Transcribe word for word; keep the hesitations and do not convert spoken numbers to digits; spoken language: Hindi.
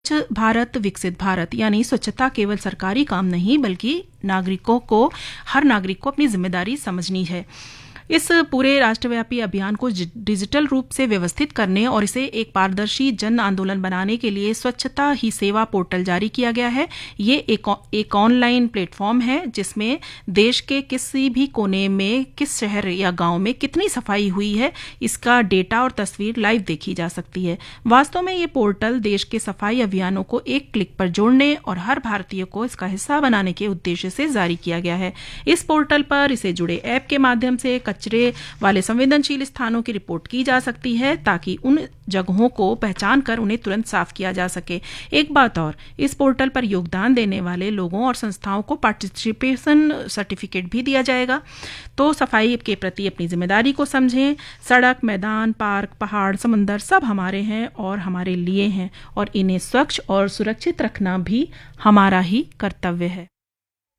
स्वच्छ भारत विकसित भारत यानी स्वच्छता केवल सरकारी काम नहीं बल्कि नागरिकों को हर नागरिक को अपनी जिम्मेदारी समझनी है। इस पूरे राष्ट्रव्यापी अभियान को डिजिटल रूप से व्यवस्थित करने और इसे एक पारदर्शी जन आंदोलन बनाने के लिए स्वच्छता ही सेवा पोर्टल जारी किया गया है। ये एक एक ऑनलाइन प्लेटफॉर्म है जिसमें देश के किसी भी कोने में किस शहर या गांव में कितनी सफाई हुई है इसका डेटा और तस्वीर लाइव देखी जा सकती है। वास्तव में ये पोर्टल देश के सफाई अभियानों को एक क्लिक पर जोड़ने और हर भारतीय को इसका हिस्सा बनाने के उद्देश्य से जारी किया गया है। इस पोर्टल पर इसे जुड़े ऐप के माध्यम से कचरे वाले संवेदनशील स्थानों की रिपोर्ट की जा सकती है ताकि उन जगहों को पहचान कर उन्हें तुरंत साफ किया जा सके। एक बात और, इस पोर्टल पर योगदान देने वाले लोगों और संस्थाओं को पार्टिसिपेशन सर्टिफिकेट भी दिया जाएगा। तो सफाई के प्रति अपनी जिम्मेदारी को समझें। सड़क, मैदान, पार्क, पहाड़, समंदर सब हमारे हैं और हमारे लिए हैं और इन्हें स्वच्छ और सुरक्षित रखना भी हमारा ही कर्तव्य है।